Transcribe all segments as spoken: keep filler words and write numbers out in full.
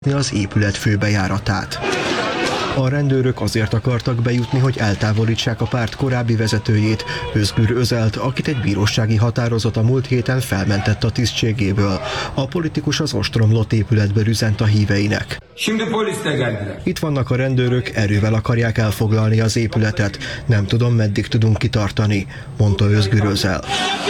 az épület főbejáratát. A rendőrök azért akartak bejutni, hogy eltávolítsák a párt korábbi vezetőjét, Özgür Özelt, akit egy bírósági határozat a múlt héten felmentett a tisztségéből. A politikus az ostromlott épületből üzent a híveinek. Itt vannak a rendőrök, erővel akarják elfoglalni az épületet. Nem tudom, meddig tudunk kitartani, mondta Özgür Özel.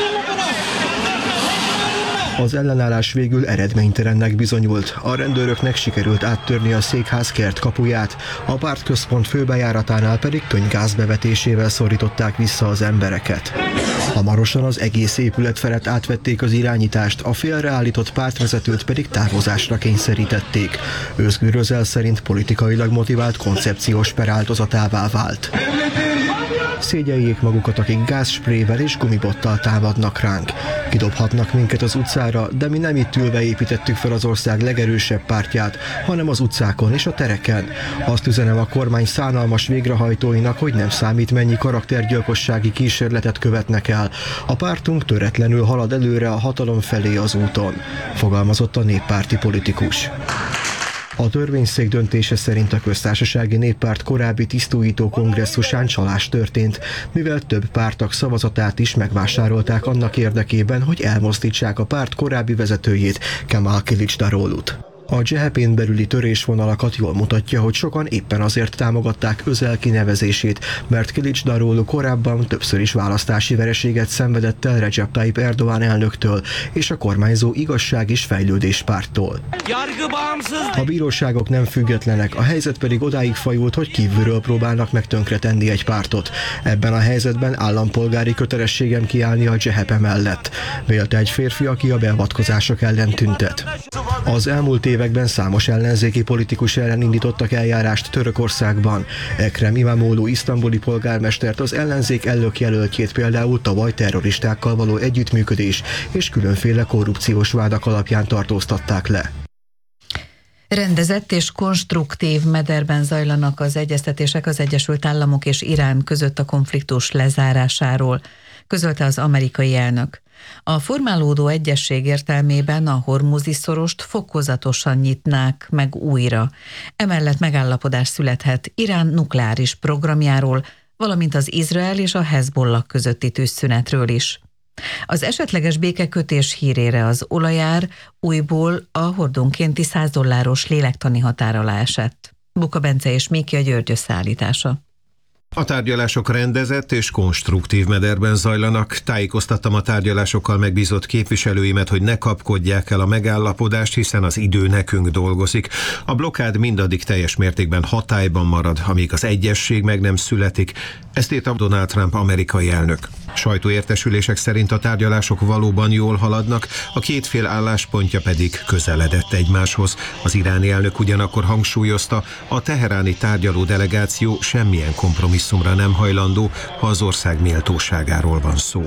Az ellenállás végül eredménytelennek bizonyult. A rendőröknek sikerült áttörni a székház kert kapuját, a pártközpont főbejáratánál pedig könyvgáz bevetésével szorították vissza az embereket. Hamarosan az egész épület felett átvették az irányítást, a félreállított pártvezetőt pedig távozásra kényszerítették. Özgür Özel szerint politikailag motivált koncepciós per áldozatává vált. Szégyeljék magukat, akik gázsprével és gumibottal támadnak ránk. Kidobhatnak minket az utcára, de mi nem itt ülve építettük fel az ország legerősebb pártját, hanem az utcákon és a tereken. Azt üzenem a kormány szánalmas végrehajtóinak, hogy nem számít, mennyi karaktergyilkossági kísérletet követnek el. A pártunk töretlenül halad előre a hatalom felé az úton, fogalmazott a néppárti politikus. A törvényszék döntése szerint a Köztársasági Néppárt korábbi tisztújító kongresszusán csalás történt, mivel több párttag szavazatát is megvásárolták annak érdekében, hogy elmozdítsák a párt korábbi vezetőjét, Kemal Kılıçdaroğlu't. A dzé há pén belüli törésvonalakat jól mutatja, hogy sokan éppen azért támogatták Özel kinevezését, mert Kılıçdaroğlu korábban többször is választási vereséget szenvedett el Recep Tayyip Erdoğan elnöktől és a kormányzó Igazság és Fejlődés párttól. A bíróságok nem függetlenek, a helyzet pedig odáig fajult, hogy kívülről próbálnak meg tönkretenni egy pártot. Ebben a helyzetben állampolgári kötelességem kiállni a dzé há pé mellett, vélte egy férfi, aki a beavatkozások ellen tüntet. Az elmúlt években számos ellenzéki politikus ellen indítottak eljárást Törökországban. Ekrem İmamoğlu isztambuli polgármestert, az ellenzék elnökjelöltjét például tavaly terroristákkal való együttműködés és különféle korrupciós vádak alapján tartóztatták le. Rendezett és konstruktív mederben zajlanak az egyeztetések az Egyesült Államok és Irán között a konfliktus lezárásáról, közölte az amerikai elnök. A formálódó egyezség értelmében a Hormuzi-szorost fokozatosan nyitnák meg újra. Emellett megállapodás születhet Irán nukleáris programjáról, valamint az Izrael és a Hezbollah közötti tűzszünetről is. Az esetleges békekötés hírére az olajár újból a hordónkénti száz dolláros lélektani határ alá esett. Buka Bence és Mékia György összeállítása. A tárgyalások rendezett és konstruktív mederben zajlanak. Tájékoztattam a tárgyalásokkal megbízott képviselőimet, hogy ne kapkodják el a megállapodást, hiszen az idő nekünk dolgozik. A blokkád mindaddig teljes mértékben hatályban marad, amíg az egyezség meg nem születik. Ezt írta Donald Trump amerikai elnök. Sajtóértesülések szerint a tárgyalások valóban jól haladnak, a két fél álláspontja pedig közeledett egymáshoz. Az iráni elnök ugyanakkor hangsúlyozta, a teheráni tárgyaló delegáció semmilyen kompromisszumra nem hajlandó, ha az ország méltóságáról van szó.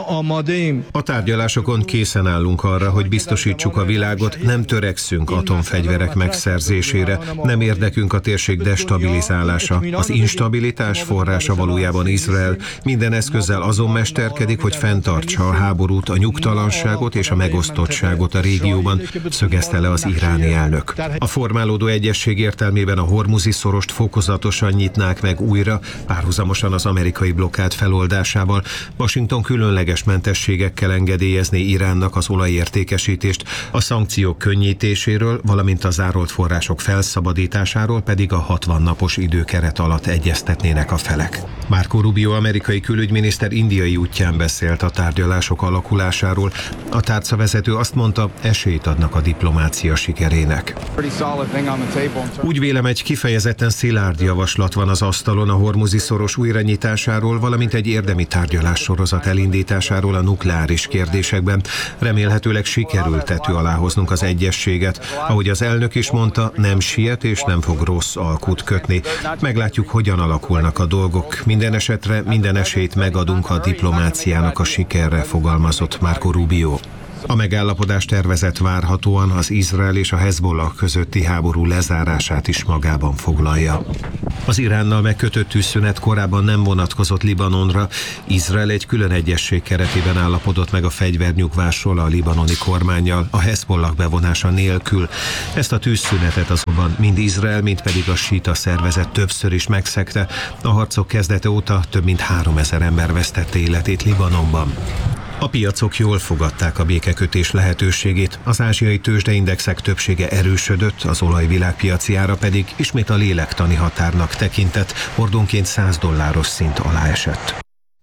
A tárgyalásokon készen állunk arra, hogy biztosítsuk a világot, nem törekszünk atomfegyverek megszerzésére, nem érdekünk a térség destabilizálása. Az instabilitás forrása valójában Izrael, minden eszközzel azon mesterkedik, hogy fenntartsa a háborút, a nyugtalanságot és a megosztottságot a régióban, szögezte le az iráni elnök. A formálódó egyezség értelmében a Hormuzi-szorost fokozatosan nyitnák meg újra, párhuzamosan az amerikai blokkád feloldásával. Washington különleges mentességekkel engedélyezné Iránnak az olajértékesítést, a szankciók könnyítéséről, valamint a zárolt források felszabadításáról pedig a hatvan napos időkeret alatt egyeztetnének a felek. Marco Rubio amerikai külügyminiszter indiai útján beszélt a tárgyalások alakulásáról. A tárcavezető azt mondta, esélyt adnak a diplomácia sikerének. Úgy vélem, egy kifejezetten szilárd javaslat van az asztalon a Hormuzi-szoros újranyitásáról, valamint egy érdemi tárgyalássorozat elindításáról a nukleáris kérdésekben. Remélhetőleg sikerül tető alá hoznunk az egyezséget. Ahogy az elnök is mondta, nem siet és nem fog rossz alkut kötni. Meglátjuk, hogyan alakulnak a dolgok. Minden esetre minden esélyt megadunk a diplomáciának a sikerre, fogalmazott Marco Rubio. A megállapodás tervezet várhatóan az Izrael és a Hezbollah közötti háború lezárását is magában foglalja. Az Iránnal megkötött tűzszünet korábban nem vonatkozott Libanonra. Izrael egy külön egyezség keretében állapodott meg a fegyvernyugvásról a libanoni kormánnyal, a Hezbollah bevonása nélkül. Ezt a tűzszünetet azonban mind Izrael, mind pedig a síta szervezet többször is megszegte. A harcok kezdete óta több mint háromezer ember vesztette életét Libanonban. A piacok jól fogadták a békekötés lehetőségét, az ázsiai tőzsdeindexek többsége erősödött, az olaj világpiaci ára pedig ismét a lélektani határnak tekintett, hordonként száz dolláros szint alá esett.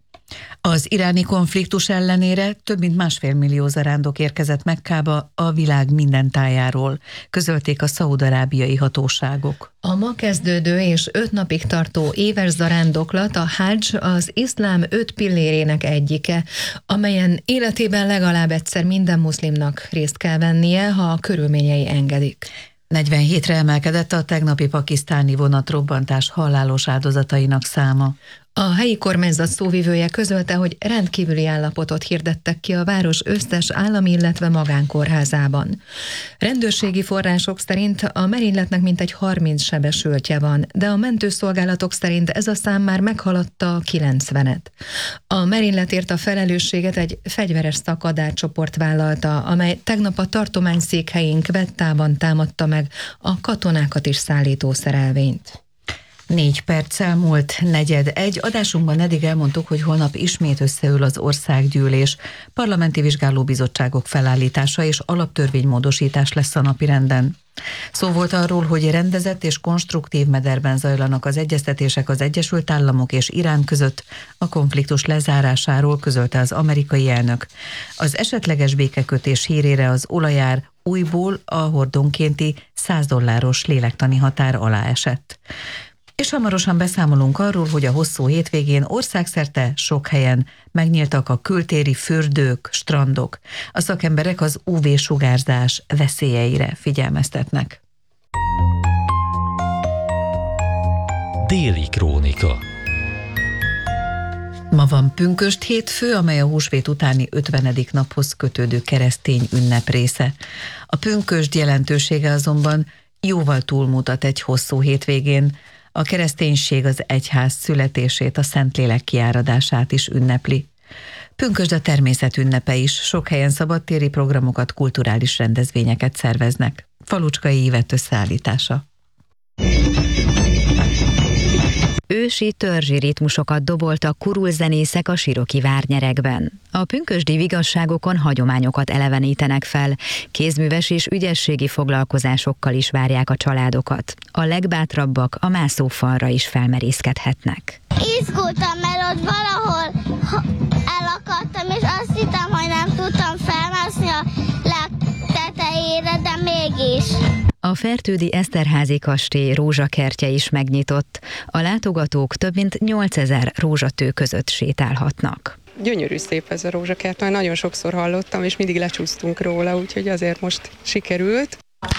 Az iráni konfliktus ellenére több mint másfél millió zarándok érkezett Mekkába a világ minden tájáról, közölték a szaúd-arábiai hatóságok. A ma kezdődő és öt napig tartó éves zarándoklat, a hadzs, az iszlám öt pillérének egyike, amelyen életében legalább egyszer minden muszlimnak részt kell vennie, ha a körülményei engedik. negyvenhétre emelkedett a tegnapi pakisztáni vonatrobbantás halálos áldozatainak száma. A helyi kormányzat szóvivője közölte, hogy rendkívüli állapotot hirdettek ki a város összes állami, illetve magánkórházában. Rendőrségi források szerint a merényletnek mintegy harminc sebesültje van, de a mentőszolgálatok szerint ez a szám már meghaladta a kilencvenet. A merényletért a felelősséget egy fegyveres szakadárcsoport vállalta, amely tegnap a tartomány székhelyén Kvettában támadta meg a katonákat is szállító szerelvényt. Négy perccel múlt negyed egy. Adásunkban eddig elmondtuk, hogy holnap ismét összeül az országgyűlés. Parlamenti vizsgálóbizottságok felállítása és alaptörvénymódosítás lesz a napirenden. Szó volt arról, hogy rendezett és konstruktív mederben zajlanak az egyeztetések az Egyesült Államok és Irán között a konfliktus lezárásáról, közölte az amerikai elnök. Az esetleges békekötés hírére az olajár újból a hordonkénti száz dolláros lélektani határ alá esett. És hamarosan beszámolunk arról, hogy a hosszú hétvégén országszerte sok helyen megnyíltak a kültéri fürdők, strandok. A szakemberek az ú vé-sugárzás veszélyeire figyelmeztetnek. Déli krónika. Ma van pünkösd hétfő, amely a húsvét utáni ötvenedik naphoz kötődő keresztény ünnep része. A pünkösd jelentősége azonban jóval túlmutat egy hosszú hétvégén. A kereszténység az egyház születését, a Szentlélek kiáradását is ünnepli. Pünkösd a természet ünnepe is, sok helyen szabadtéri programokat, kulturális rendezvényeket szerveznek. Falucskai Ivett összeállítása. Ősi törzsi ritmusokat doboltak kurulzenészek a siroki várnyerekben. A pünkösdi vigasságokon hagyományokat elevenítenek fel, kézműves és ügyességi foglalkozásokkal is várják a családokat. A legbátrabbak a mászófalra is felmerészkedhetnek. Izgultam, mert ott valahol elakadtam, és azt hittem, hogy nem tudtam felmászni a legtetejére, de mégis. A Fertődi Eszterházy kastély rózsakertje is megnyitott. A látogatók több mint nyolcezer rózsatő között sétálhatnak. Gyönyörű szép ez a rózsakert, már nagyon sokszor hallottam, és mindig lecsúsztunk róla, úgyhogy azért most sikerült.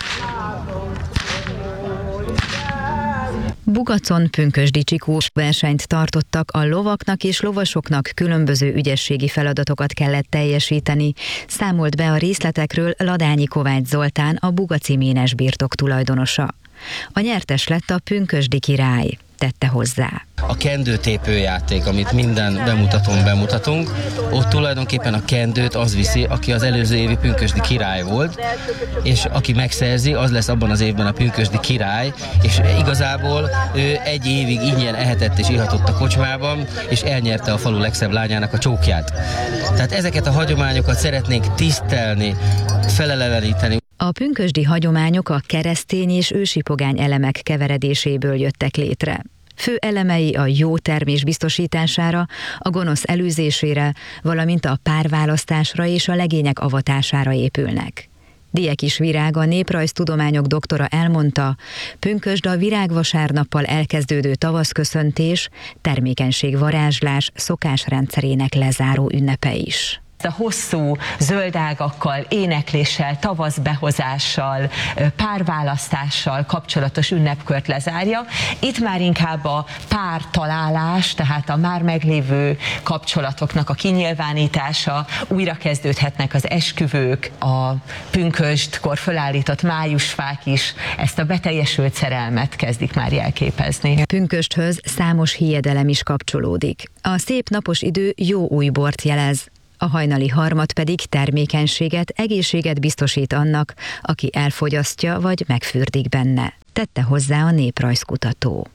Bugacon pünkösdi csikós versenyt tartottak, a lovaknak és lovasoknak különböző ügyességi feladatokat kellett teljesíteni. Számolt be a részletekről Ladányi Kovács Zoltán, a bugaci ménes birtok tulajdonosa. A nyertes lett a pünkösdi király, tette hozzá. A kendőtépőjáték, amit minden bemutatón bemutatunk, ott tulajdonképpen a kendőt az viszi, aki az előző évi pünkösdi király volt, és aki megszerzi, az lesz abban az évben a pünkösdi király, és igazából ő egy évig ingyen ehetett és ihatott a kocsmában, és elnyerte a falu legszebb lányának a csókját. Tehát ezeket a hagyományokat szeretnénk tisztelni, feleleveníteni. A pünkösdi hagyományok a keresztény és ősi pogány elemek keveredéséből jöttek létre. Fő elemei a jó termés biztosítására, a gonosz elűzésére, valamint a párválasztásra és a legények avatására épülnek. Diekis Virág, a néprajztudományok doktora elmondta, pünkösd a virágvasárnappal elkezdődő tavaszköszöntés, termékenységvarázslás szokásrendszerének lezáró ünnepe is. A hosszú zöldágakkal, énekléssel, tavaszbehozással, párválasztással kapcsolatos ünnepkört lezárja. Itt már inkább a pártalálás, tehát a már meglévő kapcsolatoknak a kinyilvánítása, újra kezdődhetnek az esküvők, a pünkösdkor fölállított májusfák is ezt a beteljesült szerelmet kezdik már jelképezni. Pünkösdhöz számos hiedelem is kapcsolódik. A szép napos idő jó új bort jelez, a hajnali harmad pedig termékenységet, egészséget biztosít annak, aki elfogyasztja vagy megfürdik benne. Tette hozzá a néprajzkutató.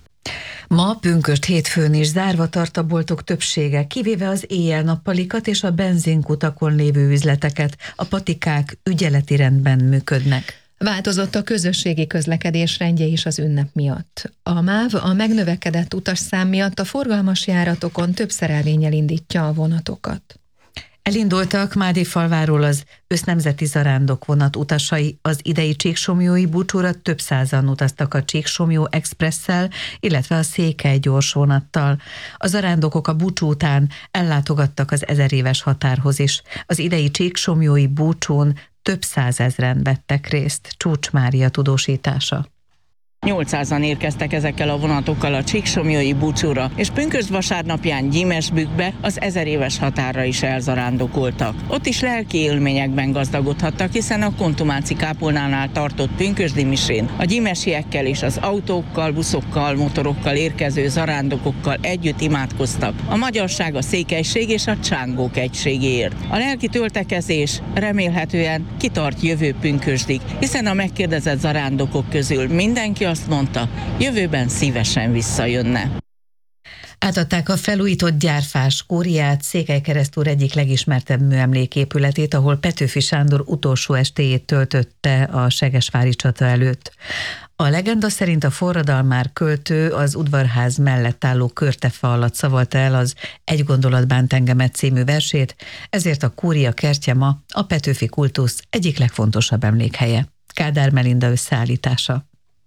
Ma pünkösd hétfőn is zárva tart a boltok többsége, kivéve az éjjel-nappalikat és a benzinkutakon lévő üzleteket. A patikák ügyeleti rendben működnek. Változott a közösségi közlekedés rendje is az ünnep miatt. A MÁV a megnövekedett utasszám miatt a forgalmas járatokon több szerelvénnyel indítja a vonatokat. Elindultak Mádéfalváról az össznemzeti zarándokvonat utasai, az idei Csíksomlyói búcsúra több százan utaztak a Csíksomlyó expresszel, illetve a Székely gyorsvonattal. A zarándokok a búcsú után ellátogattak az ezeréves határhoz is. Az idei Csíksomlyói búcsún több százezren vettek részt. Csúcs Mária tudósítása. nyolcszázan érkeztek ezekkel a vonatokkal a Csíksomlyói búcsúra, és pünkösd vasárnapján Gyimesbükkbe, az ezeréves határra is elzarándokoltak. Ott is lelki élményekben gazdagodhattak, hiszen a Kontumáci kápolnánál tartott pünkösdi misén a gyimesiekkel és az autókkal, buszokkal, motorokkal érkező zarándokokkal együtt imádkoztak a magyarság, a székelység és a csángók egységéért. A lelki töltekezés remélhetően kitart jövő pünkösdig, hiszen a megkérdezett zarándokok közül mindenki azt mondta, jövőben szívesen visszajönne. Átadták a felújított gyárfás kúriát, Székelykeresztúr egyik legismertebb műemléképületét, ahol Petőfi Sándor utolsó estéjét töltötte a segesvári csata előtt. A legenda szerint a forradalmár költő az udvarház mellett álló körtefa alatt szavalta el az Egy gondolat bánt engemet című versét, ezért a kúria kertje ma a Petőfi kultusz egyik legfontosabb emlékhelye. Kádár Melinda összeállítása.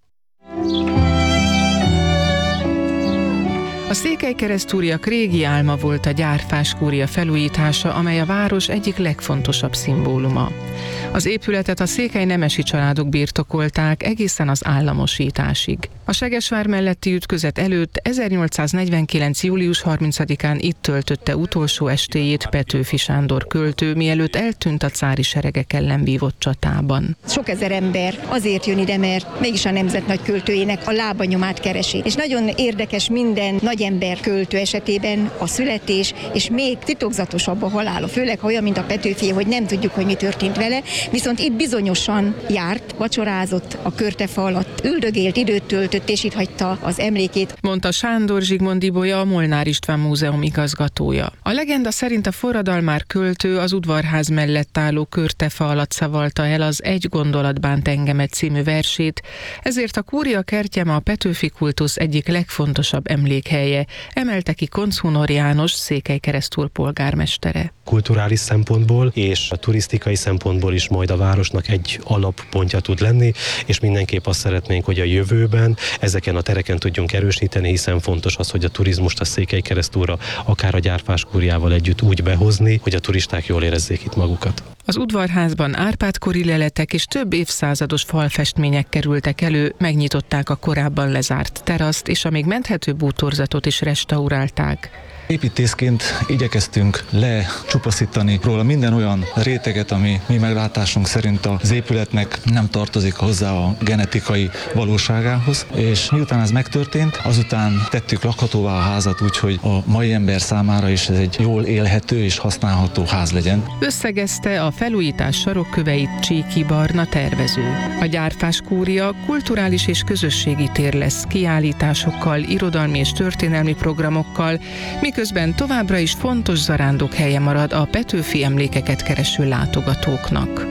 A székelykeresztúriak régi álma volt a gyárfás kúria felújítása, amely a város egyik legfontosabb szimbóluma. Az épületet a székely nemesi családok birtokolták egészen az államosításig. A Segesvár melletti ütközet előtt ezernyolcszáznegyvenkilenc. július harmincadikán itt töltötte utolsó estéjét Petőfi Sándor költő, mielőtt eltűnt a cári seregek ellen vívott csatában. Sok ezer ember azért jön ide, mert mégis a nemzet nagy költőjének a lábanyomát keresi. És nagyon érdekes minden nagy ember költő esetében a születés, és még titokzatosabb a halála, főleg ha olyan, mint a Petőfi, hogy nem tudjuk, hogy mi történt vele, viszont itt bizonyosan járt, vacsorázott a körtefa alatt, üldögélt, időt töltött, és itt hagyta az emlékét. Mondta Sándor Zsigmond Ibolya, a Molnár István Múzeum igazgatója. A legenda szerint a forradalmár költő az udvarház mellett álló körtefa alatt szavalta el az Egy gondolat bánt engemet című versét, ezért a kúria kertje ma a Petőfi kultusz egyik legfontosabb emlékhelye, emelte ki Koncz Hunor János, Székelykeresztúr polgármestere. Kulturális szempontból és a turisztikai szempontból is majd a városnak egy alappontja tud lenni, és mindenképp azt szeretnénk, hogy a jövőben ezeken a tereken tudjunk erősíteni, hiszen fontos az, hogy a turizmust a Székelykeresztúrra akár a gyárfás kúriával együtt úgy behozni, hogy a turisták jól érezzék itt magukat. Az udvarházban Árpád-kori leletek és több évszázados falfestmények kerültek elő, megnyitották a korábban lezárt teraszt, és a még menthető bútorzatot is restaurálták. Építészként igyekeztünk lecsupaszítani róla minden olyan réteget, ami mi meglátásunk szerint az épületnek nem tartozik hozzá a genetikai valóságához, és miután ez megtörtént, azután tettük lakhatóvá a házat úgy, hogy a mai ember számára is ez egy jól élhető és használható ház legyen. Összegezte a felújítás sarokköveit Csíki Barna tervező. A gyárfás kúria kulturális és közösségi tér lesz kiállításokkal, irodalmi és történelmi programokkal, miközben továbbra is fontos zarándokhelye marad a Petőfi emlékeket kereső látogatóknak.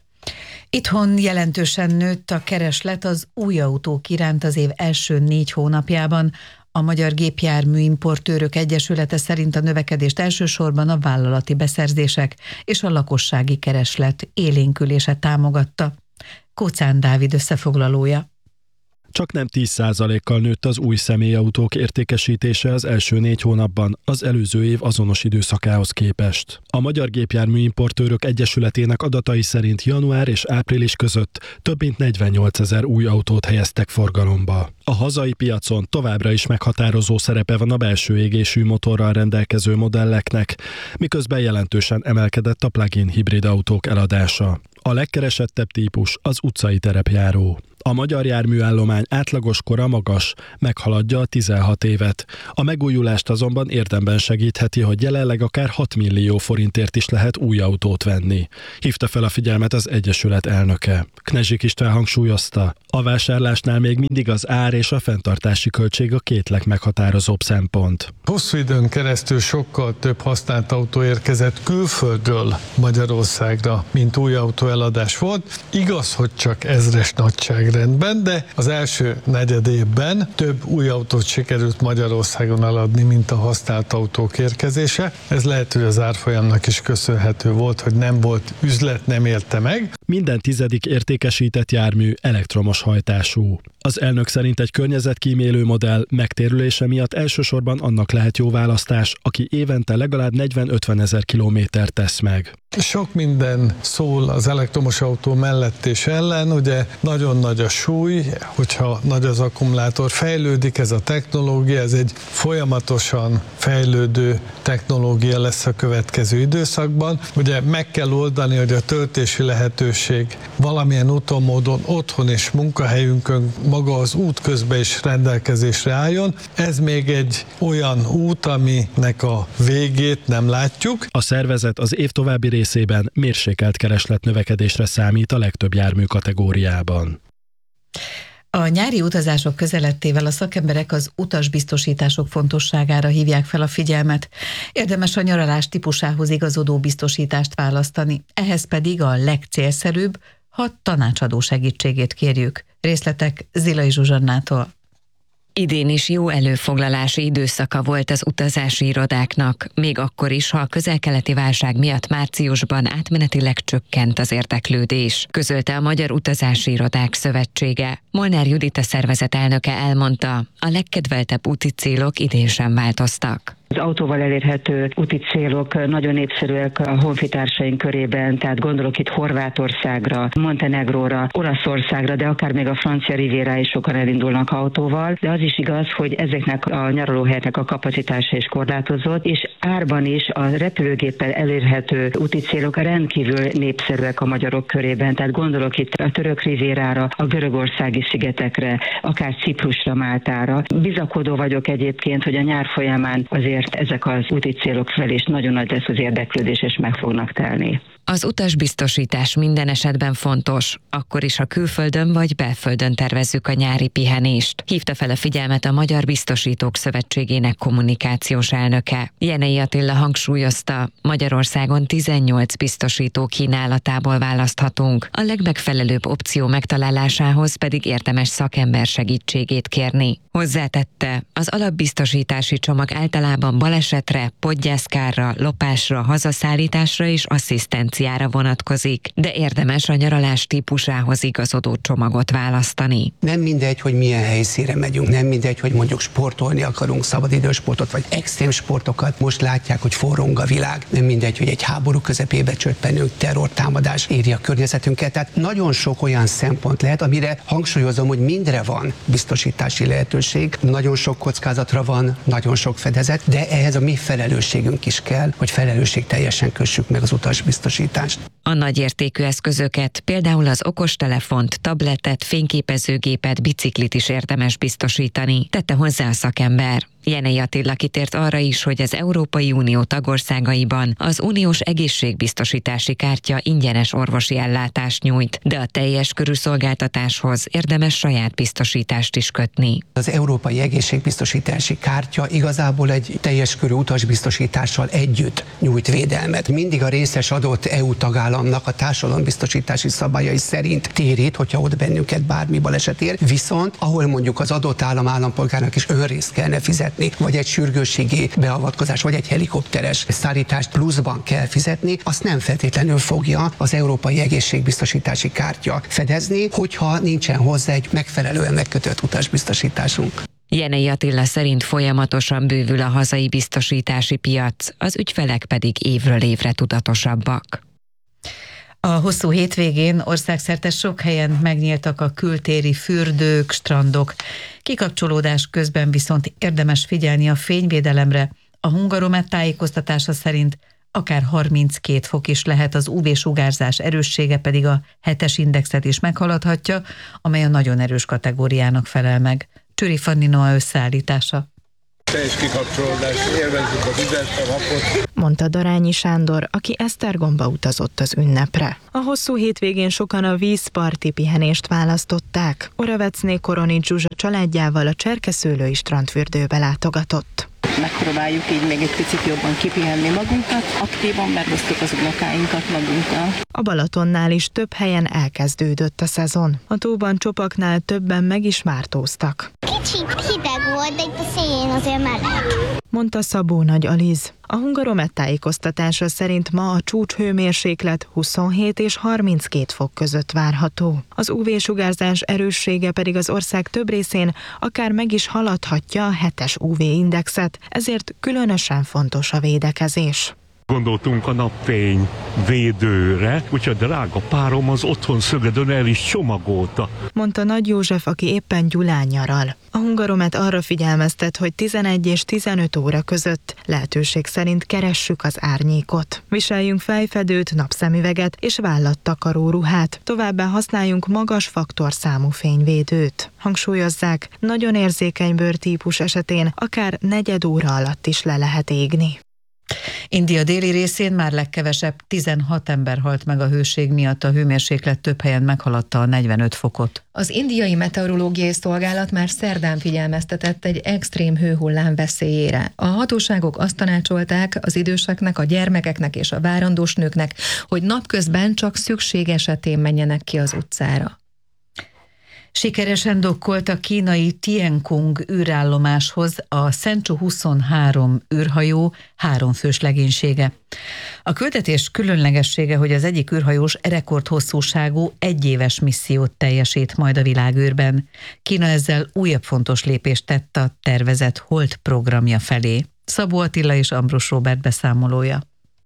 Itthon jelentősen nőtt a kereslet az új autók iránt az év első négy hónapjában. A Magyar Gépjármű Importőrök Egyesülete szerint a növekedést elsősorban a vállalati beszerzések és a lakossági kereslet élénkülése támogatta. Kóczán Dávid összefoglalója. Csaknem tíz százalékkal nőtt az új személyautók értékesítése az első négy hónapban az előző év azonos időszakához képest. A Magyar Gépjárműimportőrök Egyesületének adatai szerint január és április között több mint negyvennyolcezer új autót helyeztek forgalomba. A hazai piacon továbbra is meghatározó szerepe van a belső égésű motorral rendelkező modelleknek, miközben jelentősen emelkedett a plug-in hibrid autók eladása. A legkeresettebb típus az utcai terepjáró. A magyar járműállomány átlagos kora magas, meghaladja a tizenhat évet. A megújulást azonban érdemben segítheti, hogy jelenleg akár hat millió forintért is lehet új autót venni. Hívta fel a figyelmet az Egyesület elnöke. Knezsik István hangsúlyozta, a vásárlásnál még mindig az ár és a fenntartási költség a két legmeghatározóbb szempont. Hosszú időn keresztül sokkal több használt autó érkezett külföldről Magyarországra, mint új autóeladás volt. Igaz, hogy csak ezres nagyságrendben, de az első negyed évben több új autót sikerült Magyarországon eladni, mint a használt autók érkezése. Ez lehet, hogy az árfolyamnak is köszönhető volt, hogy nem volt üzlet, nem érte meg. Minden tizedik értékesített jármű elektromos hajtású. Az elnök szerint egy környezetkímélő modell megtérülése miatt elsősorban annak lehet jó választás, aki évente legalább negyven-ötven ezer kilométert tesz meg. Sok minden szól az elektromos autó mellett és ellen, ugye nagyon nagy a súly, hogyha nagy az akkumulátor, fejlődik ez a technológia, ez egy folyamatosan fejlődő technológia lesz a következő időszakban. Ugye meg kell oldani, hogy a töltési lehetőség valamilyen úton, módon otthon és munkahelyünkön maga az út közben is rendelkezésre álljon. Ez még egy olyan út, aminek a végét nem látjuk. A szervezet az év további részében mérsékelt kereslet növekedésre számít a legtöbb jármű kategóriában. A nyári utazások közeledtével a szakemberek az utasbiztosítások fontosságára hívják fel a figyelmet. Érdemes a nyaralás típusához igazodó biztosítást választani, ehhez pedig a legcélszerűbb, ha tanácsadó segítségét kérjük. Részletek Zilai Zsuzsannától. Idén is jó előfoglalási időszaka volt az utazási irodáknak, még akkor is, ha a közel-keleti válság miatt márciusban átmenetileg csökkent az érdeklődés, közölte a Magyar Utazási Irodák Szövetsége. Molnár Judit, a szervezet elnöke elmondta, a legkedveltebb úti célok idén sem változtak. Az autóval elérhető úti célok nagyon népszerűek a honfitársaink körében, tehát gondolok itt Horvátországra, Montenegróra, Olaszországra, de akár még a francia rivierá is sokan elindulnak autóval, de az is igaz, hogy ezeknek a nyaralóhelyeknek a kapacitása is korlátozott, és árban is a repülőgéppel elérhető úti célok rendkívül népszerűek a magyarok körében, tehát gondolok itt a török rivierára, a görögországi szigetekre, akár Ciprusra, Máltára. Bizakodó vagyok egyébként, hogy a nyár folyamán azért ezek az úti célok felé is nagyon nagy lesz az érdeklődés, és meg fognak telni. Az utasbiztosítás minden esetben fontos, akkor is, ha külföldön vagy belföldön tervezzük a nyári pihenést. Hívta fel a figyelmet a Magyar Biztosítók Szövetségének kommunikációs elnöke. Jenei Attila hangsúlyozta, Magyarországon tizennyolc biztosító kínálatából választhatunk. A legmegfelelőbb opció megtalálásához pedig érdemes szakember segítségét kérni. Hozzátette, az alapbiztosítási csomag általában balesetre, podgyászkárra, lopásra, hazaszállításra és asszisztenciára vonatkozik, de érdemes a nyaralás típusához igazodó csomagot választani. Nem mindegy, hogy milyen helyszínre megyünk, nem mindegy, hogy mondjuk sportolni akarunk, szabadidősportot vagy extrém sportokat. Most látják, hogy forrong a világ, nem mindegy, hogy egy háború közepébe csöppenünk, terrortámadás éri a környezetünket. Tehát nagyon sok olyan szempont lehet, amire hangsúlyozom, hogy mindre van biztosítási lehetőség. Nagyon sok kockázatra van, nagyon sok fedezet, de ehhez a mi felelősségünk is kell, hogy felelősségteljesen kössük meg az utasbiztosítást. A nagyértékű eszközöket, például az okostelefont, tabletet, fényképezőgépet, biciklit is érdemes biztosítani, tette hozzá a szakember. Jenei Attila kitért arra is, hogy az Európai Unió tagországaiban az uniós egészségbiztosítási kártya ingyenes orvosi ellátást nyújt, de a teljes körű szolgáltatáshoz érdemes saját biztosítást is kötni. Az Európai Egészségbiztosítási Kártya igazából egy teljes körű utasbiztosítással együtt nyújt védelmet. Mindig a részes adott é u tagállam államnak a társadalombiztosítási szabályai szerint térít, hogyha ott bennünket bármi baleset ér, viszont ahol mondjuk az adott állam állampolgárnak is önrészt kellene fizetni, vagy egy sürgősségi beavatkozás, vagy egy helikopteres szállítást pluszban kell fizetni, azt nem feltétlenül fogja az Európai Egészségbiztosítási Kártya fedezni, hogyha nincsen hozzá egy megfelelően megkötött utasbiztosításunk. Jenei Attila szerint folyamatosan bővül a hazai biztosítási piac, az ügyfelek pedig évről évre tudatosabbak. A hosszú hétvégén országszerte sok helyen megnyíltak a kültéri fürdők, strandok. Kikapcsolódás közben viszont érdemes figyelni a fényvédelemre. A Hungaromet tájékoztatása szerint akár harminckét fok is lehet, az ú vé-sugárzás erőssége pedig a hetes indexet is meghaladhatja, amely a nagyon erős kategóriának felel meg. Csüri Fanni Noa összeállítása. Teljes kikapcsolódás, élvezzük a vizet, a napot. Mondta Darányi Sándor, aki Esztergomba utazott az ünnepre. A hosszú hétvégén sokan a vízparti pihenést választották. Oravecné Koronics Zsuzsa családjával a Cserkeszőlői strandfürdőbe látogatott. Megpróbáljuk így még egy picit jobban kipihenni magunkat, aktívan megosztjuk az unokáinkat magunkkal. A Balatonnál is több helyen elkezdődött a szezon. A tóban Csopaknál többen meg is mártóztak. Kicsit hideg volt, de itt a szélén azért meleg. Mondta Szabó Nagy Aliz. A Hungaromet tájékoztatása szerint ma a csúcshőmérséklet huszonhét és harminckét fok között várható. Az ú vé-sugárzás erőssége pedig az ország több részén akár meg is haladhatja a hetes ú vé-indexet, ezért különösen fontos a védekezés. Gondoltunk a napfény védőre, úgyhogy a drága párom az otthon Szögedön el is csomagolta. Mondta Nagy József, aki éppen Gyulán nyaral. A Hungaromet arra figyelmeztet, hogy tizenegy és tizenöt óra között lehetőség szerint keressük az árnyékot. Viseljünk fejfedőt, napszemüveget és vállattakaró ruhát, továbbá használjunk magas faktorszámú fényvédőt. Hangsúlyozzák, nagyon érzékeny bőrtípus esetén akár negyed óra alatt is le lehet égni. India déli részén már legkevesebb tizenhat ember halt meg a hőség miatt, a hőmérséklet több helyen meghaladta a negyvenöt fokot. Az indiai meteorológiai szolgálat már szerdán figyelmeztetett egy extrém hőhullám veszélyére. A hatóságok azt tanácsolták az időseknek, a gyermekeknek és a várandós nőknek, hogy napközben csak szükség esetén menjenek ki az utcára. Sikeresen dokkolt a kínai Tiancong űrállomáshoz a Shenzhou huszonhárom űrhajó háromfős legénysége. A küldetés különlegessége, hogy az egyik űrhajós rekordhosszúságú egyéves missziót teljesít majd a világűrben. Kína ezzel újabb fontos lépést tett a tervezett Hold programja felé. Szabó Attila és Ambrus Róbert beszámolója.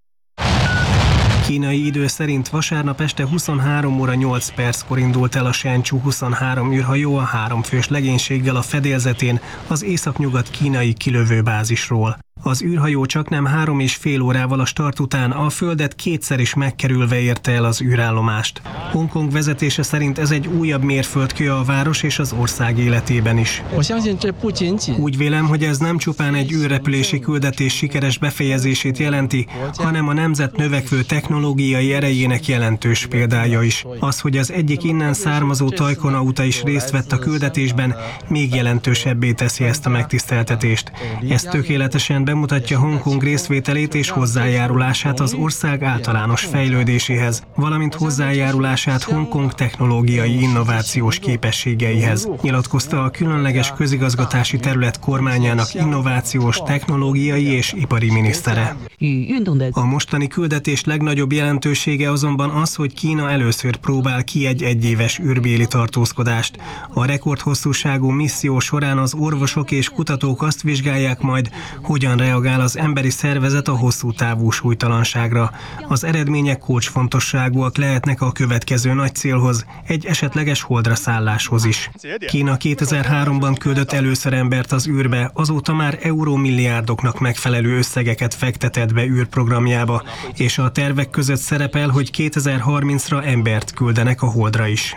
Kínai idő szerint vasárnap este huszonhárom óra nyolc perckor indult el a Shenzhou huszonhárom űrhajó a háromfős legénységgel a fedélzetén az északnyugat kínai kilövőbázisról. Az űrhajó csaknem három és fél órával a start után a Földet kétszer is megkerülve érte el az űrállomást. Hongkong vezetése szerint ez egy újabb mérföldkő a város és az ország életében is. Úgy vélem, hogy ez nem csupán egy űrrepülési küldetés sikeres befejezését jelenti, hanem a nemzet növekvő technológiai erejének jelentős példája is. Az, hogy az egyik innen származó tajkonauta is részt vett a küldetésben, még jelentősebbé teszi ezt a megtiszteltetést. Ez tökéletesen bemutatja Hongkong részvételét és hozzájárulását az ország általános fejlődéséhez, valamint hozzájárulását Hongkong technológiai innovációs képességeihez, nyilatkozta a különleges közigazgatási terület kormányának innovációs, technológiai és ipari minisztere. A mostani küldetés legnagyobb jelentősége azonban az, hogy Kína először próbál ki egy egyéves űrbéli tartózkodást. A rekordhosszúságú misszió során az orvosok és kutatók azt vizsgálják majd, hogyan reagál az emberi szervezet a hosszú távú súlytalanságra. Az eredmények kulcsfontosságúak lehetnek a következő nagy célhoz, egy esetleges holdra szálláshoz is. Kína kétezer-háromban küldött először embert az űrbe, azóta már eurómilliárdoknak megfelelő összegeket fektetett be űrprogramjába, és a tervek között szerepel, hogy kétezer-harmincra embert küldenek a holdra is.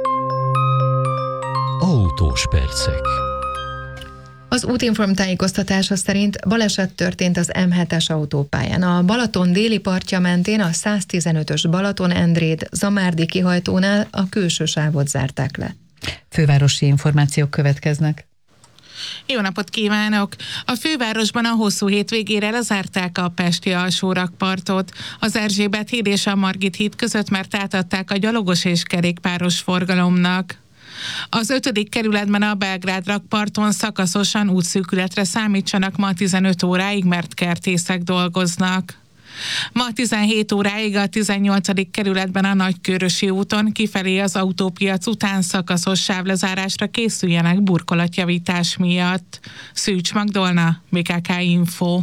Autós percek. Az Útinform tájékoztatása szerint baleset történt az em hetes autópályán. A Balaton déli partja mentén a száztizenötös Balaton-Endréd Zamárdi kihajtónál a külső sávot zárták le. Fővárosi információk következnek. Jó napot kívánok! A fővárosban a hosszú hétvégére lezárták a pesti alsórakpartot. Az Erzsébet híd és a Margit híd között már átadták a gyalogos és kerékpáros forgalomnak. Az ötödik kerületben a Belgrád rakparton szakaszosan útszűkületre számítsanak ma tizenöt óráig, mert kertészek dolgoznak. Ma tizenhét óráig a tizennyolcadik kerületben a Nagykőrösi úton kifelé az autópiac után szakaszos sávlezárásra készüljenek burkolatjavítás miatt. Szűcs Magdolna, bé ká ká Info.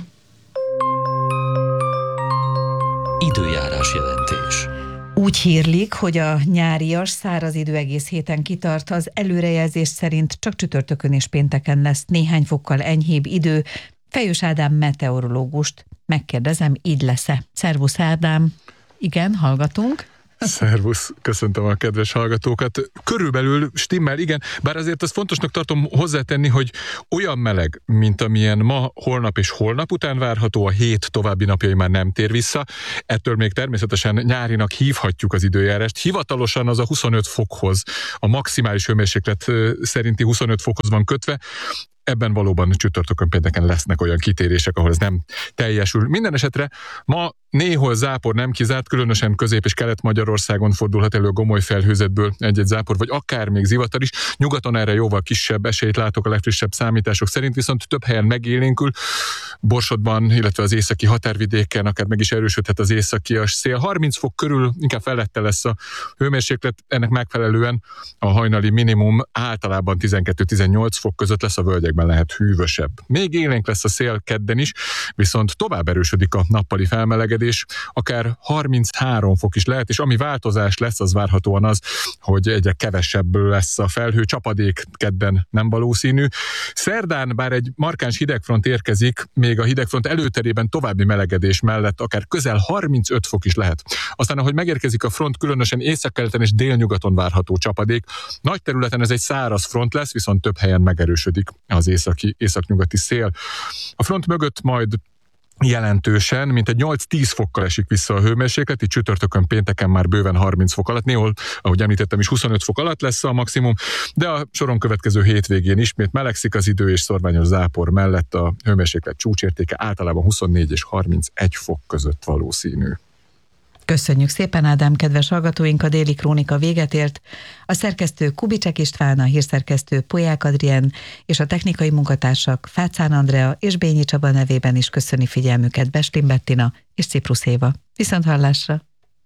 Időjárás jelentés. Úgy hírlik, hogy a nyárias, száraz idő egész héten kitart, az előrejelzés szerint csak csütörtökön és pénteken lesz néhány fokkal enyhébb idő. Fejős Ádám meteorológust megkérdezem, így lesz-e? Szervusz Ádám! Igen, hallgatunk. Szervusz, köszöntöm a kedves hallgatókat. Körülbelül stimmel, igen, bár azért azt fontosnak tartom hozzátenni, hogy olyan meleg, mint amilyen ma, holnap és holnap után várható, a hét további napjai már nem tér vissza. Ettől még természetesen nyárinak hívhatjuk az időjárást. Hivatalosan az a huszonöt fokhoz, a maximális hőmérséklet szerinti huszonöt fokhoz van kötve. Ebben valóban csütörtökön pénteken lesznek olyan kitérések, ahol ez nem teljesül. Minden esetre ma néhol zápor nem kizárt, különösen Közép- és Kelet-Magyarországon fordulhat elő a gomoly felhőzetből egy-egy zápor, vagy akár még zivatar is. Nyugaton erre jóval kisebb esélyt látok a legfrissebb számítások szerint, viszont több helyen megélénkül. Borsodban, illetve az északi határvidéken akár meg is erősödhet az északias szél. harminc fok körül inkább felette lesz a hőmérséklet, ennek megfelelően a hajnali minimum általában tizenkettő-tizennyolc fok között lesz, a völgyekben lehet hűvösebb. Még élénk lesz a szél kedden is, viszont tovább erősödik a nappali felmelegedés, akár harminchárom fok is lehet, és ami változás lesz, az várhatóan az, hogy egyre kevesebb lesz a felhő, csapadék kedden nem valószínű. Szerdán, bár egy markáns hidegfront érkezik, még a hidegfront előterében további melegedés mellett akár közel harmincöt fok is lehet. Aztán, ahogy megérkezik a front, különösen északkeleten és délnyugaton várható csapadék. Nagy területen ez egy száraz front lesz, viszont több helyen megerősödik az északi, északnyugati szél. A front mögött majd jelentősen, mint egy nyolc-tíz fokkal esik vissza a hőmérséklet, itt csütörtökön pénteken már bőven harminc fok alatt, néhol, ahogy említettem is, huszonöt fok alatt lesz a maximum, de a soron következő hétvégén ismét melegszik az idő, és szorványos zápor mellett a hőmérséklet csúcsértéke általában huszonnégy és harmincegy fok között valószínű. Köszönjük szépen, Ádám, kedves hallgatóink, a Déli Krónika véget ért. A szerkesztő Kubicek István, a hírszerkesztő Polyák Adrien és a technikai munkatársak Fácán Andrea és Bényi Csaba nevében is köszöni figyelmüket Bestlin Bettina és Ciprus Éva. Viszont hallásra!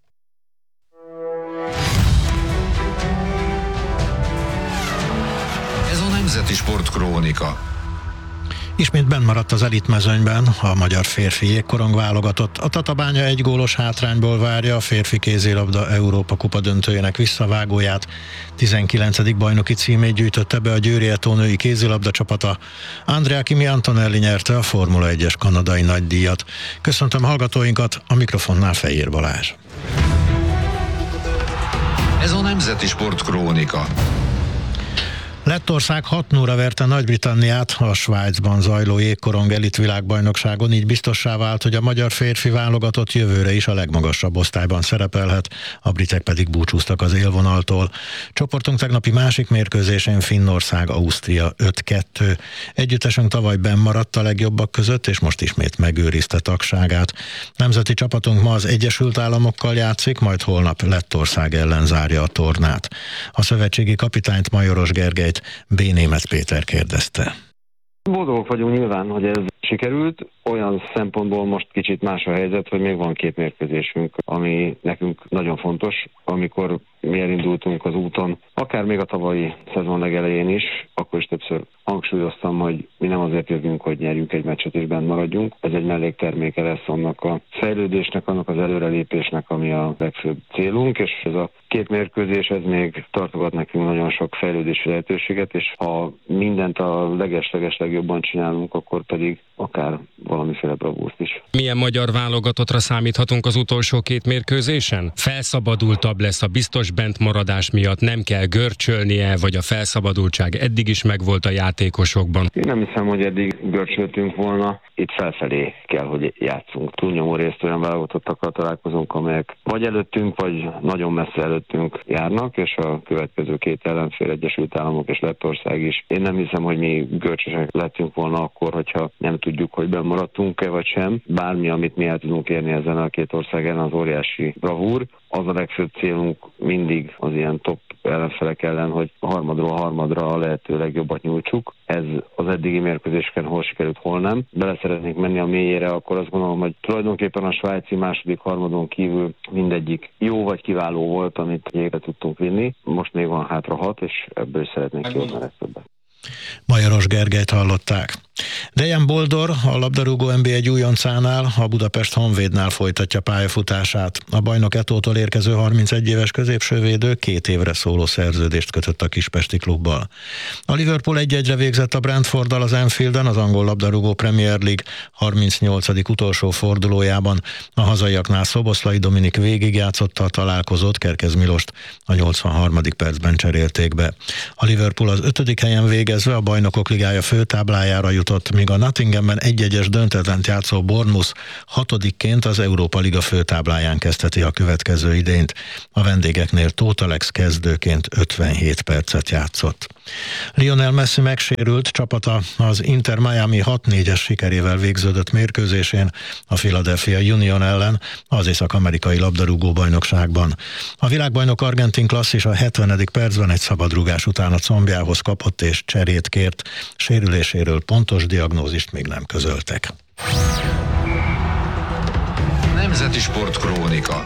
Ez a Nemzeti Sportkrónika. Ismét benn maradt az elitmezőnyben a magyar férfi jégkorong válogatott. A Tatabánya egy gólos hátrányból várja a férfi kézilabda Európa kupa döntőjének visszavágóját. tizenkilencedik bajnoki címét gyűjtötte be a Győri Eto női kézilabda csapata. Andrea Kimi Antonelli nyerte a Formula egyes kanadai nagydíjat. Köszöntöm hallgatóinkat, a mikrofonnál Fejér Balázs. Ez a Nemzeti Sportkrónika. Lettország hat nulla verte Nagy-Britanniát a Svájcban zajló jégkorong elit világbajnokságon, így biztossá vált, hogy a magyar férfi válogatott jövőre is a legmagasabb osztályban szerepelhet, a britek pedig búcsúztak az élvonaltól. Csoportunk tegnapi másik mérkőzésén Finnország, Ausztria öt kettő. Együttesünk tavaly benn maradt a legjobbak között, és most ismét megőrizte tagságát. Nemzeti csapatunk ma az Egyesült Államokkal játszik, majd holnap Lettország ellen zárja a tornát. A szövetségi kapitányt, Majoros Gergelyt B. Németh Péter kérdezte. Boldogok vagyunk nyilván, hogy ez sikerült. Olyan szempontból most kicsit más a helyzet, hogy még van két mérkőzésünk, ami nekünk nagyon fontos, amikor mi elindultunk az úton, akár még a tavalyi szezon legelején is, akkor is többször hangsúlyoztam, hogy mi nem azért jövünk, hogy nyerjünk egy meccset és benn maradjunk. Ez egy mellékterméke lesz annak a fejlődésnek, annak az előrelépésnek, ami a legfőbb célunk, és ez a két mérkőzés, ez még tartogat nekünk nagyon sok fejlődési lehetőséget, és ha mindent a leges-leges legjobban csinálunk, akkor pedig akár valamiféle bravúrt is. Milyen magyar válogatottra számíthatunk az utolsó két mérkőzésen? Felszabadultabb lesz a biztos bentmaradás miatt, nem kell görcsölnie, vagy a felszabadultság eddig is megvolt a játékos játékosokban. Én nem hiszem, hogy eddig görcsöltünk volna. Itt felfelé kell, hogy játszunk. Túlnyomó részt olyan válogatottakkal találkozunk, amelyek vagy előttünk, vagy nagyon messze előttünk járnak, és a következő két ellenfél, Egyesült Államok és Lettország is. Én nem hiszem, hogy mi görcsösek lettünk volna akkor, hogyha nem tudjuk, hogy bemaradtunk-e vagy sem. Bármi, amit mi el tudunk érni ezen a két ország ellen, az óriási bravúr. Az a legfőbb célunk mindig az ilyen top ellenfelek ellen, hogy a harmadról a harmadra a lehető legjobbat nyújtsuk. Ez az eddigi mérkőzéseken hol sikerült, hol nem. Bele szeretnék menni a mélyére, akkor azt gondolom, hogy tulajdonképpen a svájci második harmadon kívül mindegyik jó vagy kiváló volt, amit végre tudtunk vinni. Most még van hátra hat, és ebből is szeretnék kívülni a legtöbbet. Majaros Gergelyt hallották. Dejan Boldor, a labdarúgó en bé egy újoncánál, a Budapest Honvédnál folytatja pályafutását. A bajnok Etótól érkező harmincegy éves középsővédő két évre szóló szerződést kötött a kispesti klubbal. A Liverpool egy-egyre végzett a Brentforddal az Anfielden, az angol labdarúgó Premier League harmincnyolcadik utolsó fordulójában. A hazaiaknál Szoboszlai Dominik végigjátszotta a találkozót, Kerkez Milost a nyolcvanharmadik percben cserélték be. A Liverpool az ötödik helyen végezve a Bajnokok Ligája főtáblájára jutott, míg a Nottinghamben egy-egyes döntetlent játszó Bournemouth hatodikként az Európa Liga főtábláján kezdheti a következő idényt. A vendégeknél Tóth Alex kezdőként ötvenhét percet játszott. Lionel Messi megsérült, csapata az Inter Miami hat négyes sikerével végződött mérkőzésén a Philadelphia Union ellen az észak-amerikai labdarúgó bajnokságban. A világbajnok argentin klasszis a hetvenedik percben egy szabadrúgás után a combjához kapott és cserét kért. Sérüléséről pontos diagnózist még nem közöltek. Nemzeti Sportkrónika.